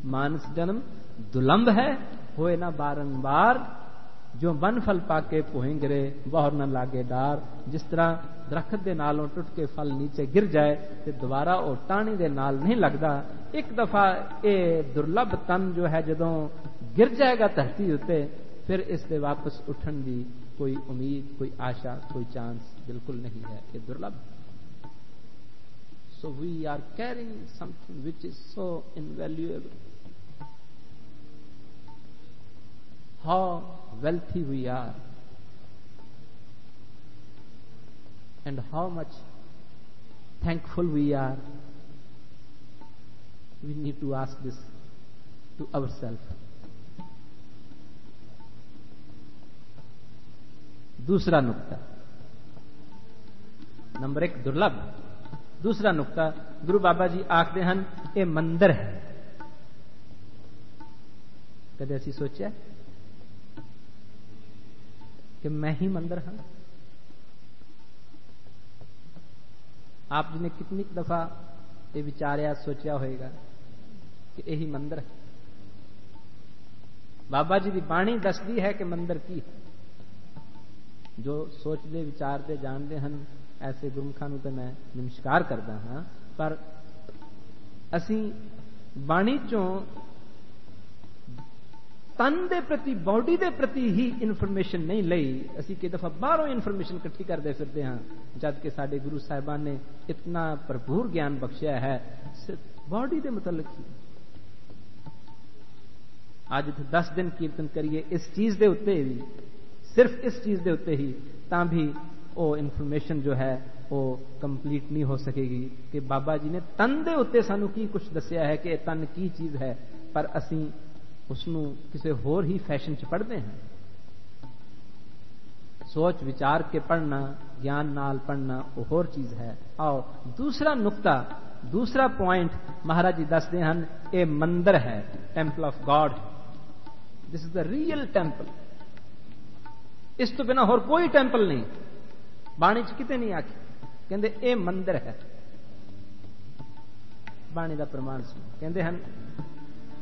मानस जन्म दुलंभ है, होए ना बारंबार। जो वन फल पाके पोहें गिरे, बहुर न लागे डार। जिस तरह दरखत दे नालों टुट के फल नीचे गिर जाए ते दोबारा वो टाणी दे नाल नहीं लगता। एक दफा ये दुर्लभ तन जो है जदों गिर जाएगा धरती उत्ते, फिर इससे वापस उठन की कोई उम्मीद, कोई आशा, कोई चांस बिल्कुल नहीं है। ये दुर्लभ। So we are carrying something which is so invaluable. How wealthy we are, and how much thankful we are. We need to ask this to ourselves. दूसरा नुक्ता, नंबर 1 दुर्लभ। दूसरा नुक्ता, गुरु बाबा जी आखते हैं ये मंदिर है। कदे असी सोचा कि मैं ही मंदिर हाँ? आप जी ने कितनी दफा ये विचारिया, सोचा होएगा कि यही मंदिर है? बाबा जी की बाणी दसदी है कि मंदिर की जो सोचते विचारते जानते हैं, ऐसे गुरमुखां नूं तो मैं नमस्कार करता हाँ। पर असी बाणी चों तन दे प्रति, बॉडी दे प्रति ही इन्फॉर्मेशन नहीं लई, असी कई दफा बाहरों इन्फॉर्मेशन इकट्ठी करते फिरते हाँ, जबकि साडे गुरु साहिबान ने इतना भरपूर ज्ञान बख्शिया है सिर्फ बॉडी दे मुतल्लिक ही। आज इत्थे 10 दिन कीर्तन करिए इस चीज दे उत्ते भी, सिर्फ इस चीज दे उत्ते ही, तां भी वो इन्फॉर्मेशन जो है वो कंप्लीट नहीं हो सकेगी कि बाबा जी ने तन दे उत्ते सानू की कुछ दसिया है कि तन की चीज है, पर असी उसनू किसी होर ही फैशन च पढ़ते हैं। सोच विचार के पढ़ना, ज्ञान नाल पढ़ना वो होर चीज है। आओ दूसरा नुक्ता, दूसरा पॉइंट महाराज जी दसते हैं, ये मंदिर है, temple of God. This is the real temple. इस तो बिना होर कोई टेंपल नहीं, बाणी च किते नहीं आखी, कहते ये मंदिर है। बाणी का प्रमाण सुनो, कहते हैं